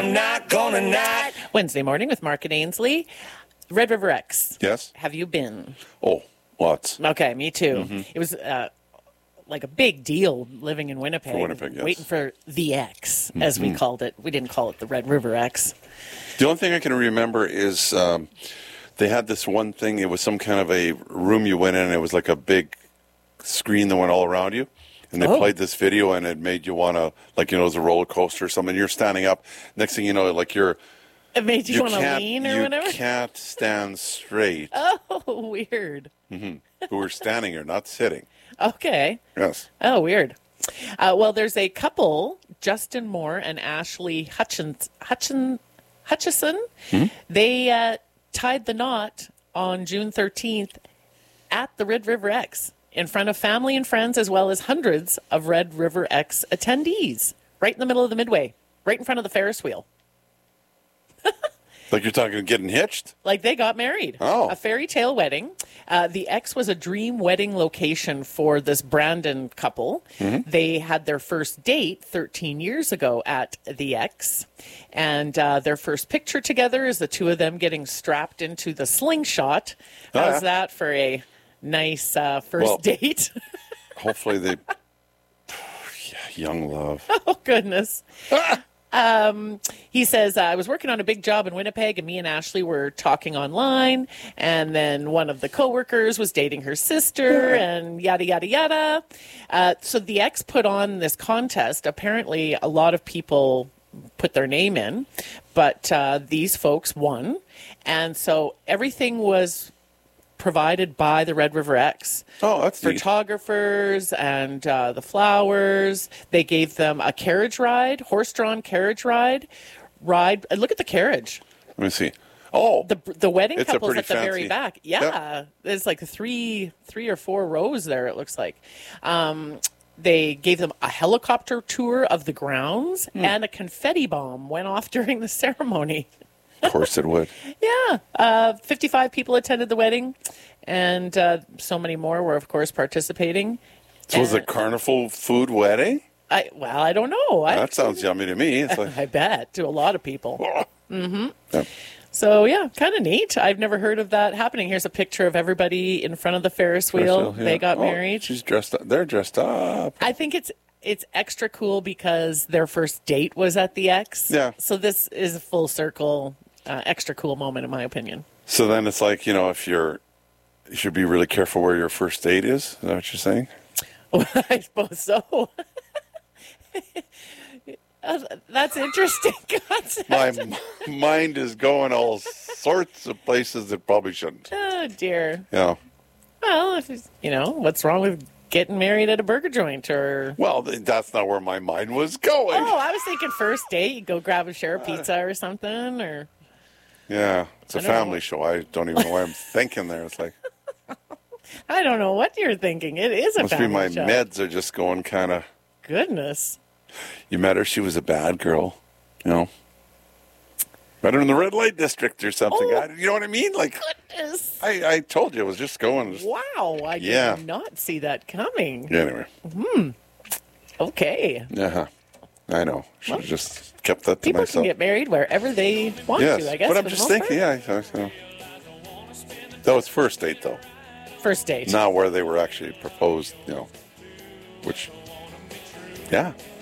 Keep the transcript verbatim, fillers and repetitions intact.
I'm not gonna not. Wednesday morning with Mark and Ainsley. Red River X. Yes. Have you been? Oh, lots. Okay, me too. Mm-hmm. It was uh, like a big deal living in Winnipeg. For Winnipeg, yes. Waiting for the X, as we called it. We didn't call it the Red River X. The only thing I can remember is um, they had this one thing. It was some kind of a room you went in, and it was like a big screen that went all around you. And they Oh. played this video, and it made you want to, like, you know, it was a roller coaster or something. You're standing up. Next thing you know, like, you're... It made you, you want to can't- lean or you whatever? can't stand straight. Oh, weird. Mm-hmm. But we're standing here, not sitting. Okay. Yes. Oh, weird. Uh, well, there's a couple, Justin Moore and Ashley Hutchins, Hutchin, Hutchison. Mm-hmm. They uh, tied the knot on June thirteenth at the Red River X in front of family and friends, as well as hundreds of Red River X attendees, right in the middle of the Midway, right in front of the Ferris wheel. Like you're talking getting hitched? Like they got married. Oh. A fairy tale wedding. Uh, the X was a dream wedding location for this Brandon couple. Mm-hmm. They had their first date thirteen years ago at the X. And uh, their first picture together is the two of them getting strapped into the slingshot. Oh, How's yeah. that for a nice uh, first Well- date? Hopefully they... Yeah, young love. Oh, goodness. Um, he says, uh, I was working on a big job in Winnipeg, and me and Ashley were talking online, and then one of the coworkers was dating her sister, and yada, yada, yada. Uh, so the X put on this contest. Apparently, a lot of people put their name in, but uh, these folks won. And so everything was provided by the Red River X. Oh, that's neat. Photographers and uh, the flowers. They gave them a carriage ride, horse-drawn carriage ride. Ride. uh, Look at the carriage. Let me see. Oh, The the wedding It's a couple's pretty at the very fancy- back. Yeah, there's like three three or four rows there. It looks like. Um, they gave them a helicopter tour of the grounds, Hmm. and a confetti bomb went off during the ceremony. of course it would. Yeah, uh, fifty-five people attended the wedding, and uh, so many more were, of course, participating. So was it a And carnival food wedding? I well, I don't know. I, That sounds yummy to me. It's like, I bet to a lot of people. yeah. So yeah, kind of neat. I've never heard of that happening. Here's a picture of everybody in front of the Ferris wheel. Yeah. They got Oh, married. She's dressed up. They're dressed up. I think it's it's extra cool because their first date was at the X. Yeah. So this is a full circle, uh, extra cool moment in my opinion. So then it's like, you know, if you're, you should be really careful where your first date is. Is that what you're saying? I suppose so. Uh, That's interesting concept. My m- mind is going all sorts of places that probably shouldn't. Oh dear. Yeah. Well, if it's, you know, what's wrong with getting married at a burger joint or? Well, th- that's not where my mind was going. Oh, I was thinking first date. You go grab a share of pizza or something, or Yeah. It's a I don't know. family show. I don't even know why I'm thinking there. It's like, I don't know what you're thinking. It is a must be family my show. meds are just going kind of. Goodness. You met her. She was a bad girl. You know. Met her in the red light district or something. Oh. I, you know what I mean? Like, Goodness. I, I told you it was just going. Wow. I Yeah. did not see that coming. Yeah, anyway. Okay. Yeah. I know. Should have just kept that to People myself. can get married wherever they want yes. to, I guess. But I'm for the just most thinking, part. yeah. I, I, I, that was first date, though. First date. Not where they were actually proposed, you know. Which, yeah.